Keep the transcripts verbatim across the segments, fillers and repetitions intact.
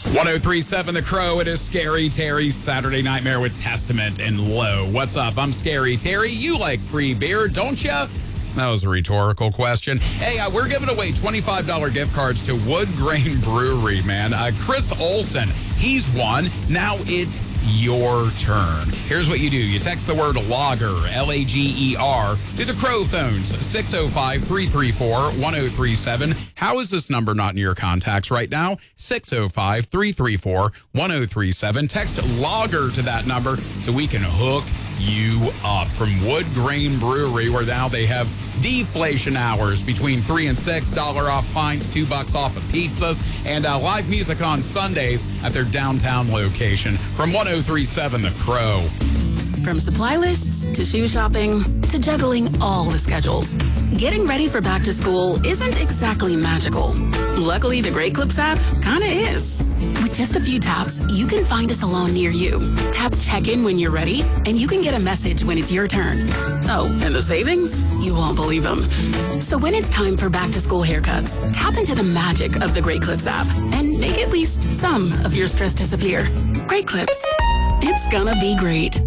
ten thirty-seven The Crow. It is Scary Terry's Saturday Nightmare with Testament and Low. What's up? I'm Scary Terry. You like free beer, don't you? That was a rhetorical question. Hey, uh, we're giving away twenty-five dollars gift cards to Wood Grain Brewery, man. Uh, Chris Olson, he's won. Now it's your turn. Here's what you do. You text the word lager, L A G E R, to the Crow phones, six oh five, three three four, one oh three seven. How is this number not in your contacts right now? six oh five, three three four, one oh three seven. Text lager to that number so we can hook you up. From Wood Grain Brewery, where now they have deflation hours between three and six, dollar off pints, two bucks off of pizzas, and uh, live music on Sundays at their downtown location. From ten thirty-seven The Crow. From supply lists to shoe shopping to juggling all the schedules, getting ready for back to school isn't exactly magical. Luckily, the Great Clips app kinda is. With just a few taps, you can find a salon near you. Tap check-in when you're ready, and you can get a message when it's your turn. Oh, and the savings? You won't believe them. So when it's time for back-to-school haircuts, tap into the magic of the Great Clips app and make at least some of your stress disappear. Great Clips. It's gonna be great.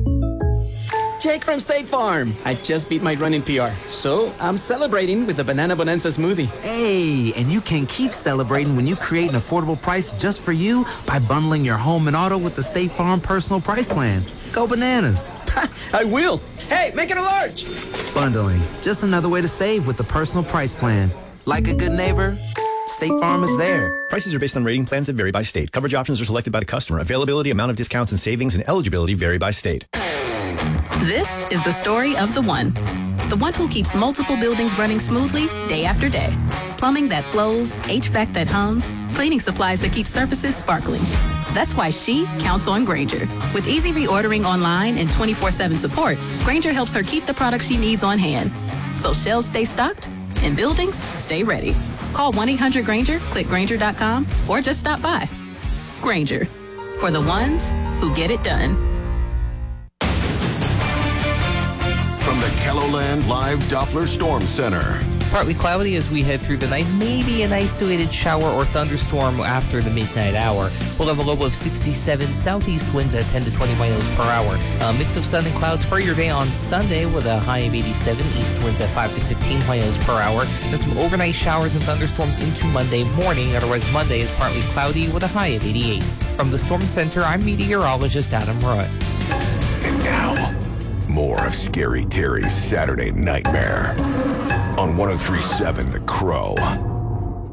Jake from State Farm. I just beat my running P R, so I'm celebrating with the Banana Bonanza smoothie. Hey, and you can keep celebrating when you create an affordable price just for you by bundling your home and auto with the State Farm Personal Price Plan. Go bananas. I will. Hey, make it a large. Bundling, just another way to save with the Personal Price Plan. Like a good neighbor, State Farm is there. Prices are based on rating plans that vary by state. Coverage options are selected by the customer. Availability, amount of discounts and savings, and eligibility vary by state. This is the story of the one. The one who keeps multiple buildings running smoothly day after day. Plumbing that flows, H V A C that hums, cleaning supplies that keep surfaces sparkling. That's why she counts on Grainger. With easy reordering online and twenty-four seven support, Grainger helps her keep the products she needs on hand. So shelves stay stocked and buildings stay ready. Call one eight hundred Grainger, click Grainger dot com, or just stop by. Grainger, for the ones who get it done. From the KELOLAND Live Doppler Storm Center. Partly cloudy as we head through the night. Maybe an isolated shower or thunderstorm after the midnight hour. We'll have a low of sixty-seven, southeast winds at ten to twenty miles per hour. A mix of sun and clouds for your day on Sunday with a high of eighty-seven, east winds at five to fifteen miles per hour. And some overnight showers and thunderstorms into Monday morning. Otherwise, Monday is partly cloudy with a high of eighty-eight. From the Storm Center, I'm meteorologist Adam Rudd. And now, more of Scary Terry's Saturday Nightmare on ten thirty-seven The Crow.